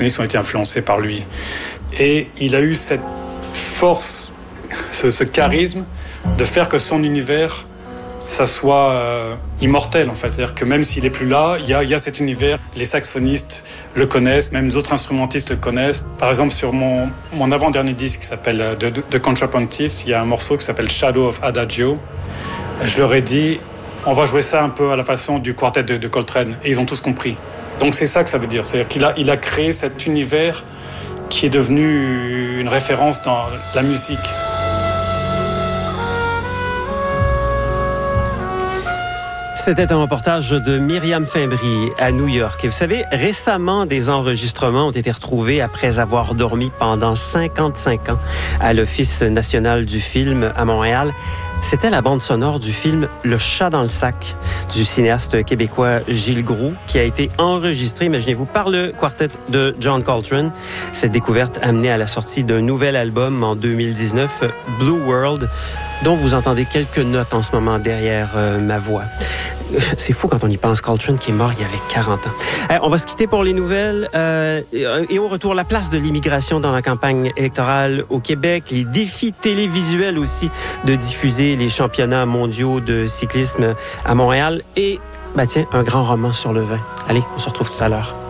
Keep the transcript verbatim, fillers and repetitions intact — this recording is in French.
saxophonistes ont été influencés par lui. Et il a eu cette force, ce, ce charisme de faire que son univers, ça soit euh, immortel en fait. C'est-à-dire que même s'il n'est plus là, il y a, il y a cet univers, les saxophonistes le connaissent, même les autres instrumentistes le connaissent. Par exemple, sur mon, mon avant-dernier disque qui s'appelle The, The Contrapuntist, il y a un morceau qui s'appelle Shadow of Adagio. Je leur ai dit, on va jouer ça un peu à la façon du quartet de, de Coltrane. Et ils ont tous compris. Donc c'est ça que ça veut dire. C'est-à-dire qu'il a, il a créé cet univers qui est devenu une référence dans la musique. C'était un reportage de Myriam Fimbry à New York. Et vous savez, récemment, des enregistrements ont été retrouvés après avoir dormi pendant cinquante-cinq ans à l'Office national du film à Montréal. C'était la bande sonore du film Le chat dans le sac du cinéaste québécois Gilles Groux qui a été enregistré, imaginez-vous, par le quartet de John Coltrane. Cette découverte a amené à la sortie d'un nouvel album en deux mille dix-neuf, Blue World, dont vous entendez quelques notes en ce moment derrière euh, ma voix. C'est fou quand on y pense. Coltrane qui est mort il y avait quarante ans. Euh, on va se quitter pour les nouvelles. Euh, et au retour, la place de l'immigration dans la campagne électorale au Québec, les défis télévisuels aussi de diffuser les championnats mondiaux de cyclisme à Montréal et, bah tiens, un grand roman sur le vin. Allez, on se retrouve tout à l'heure.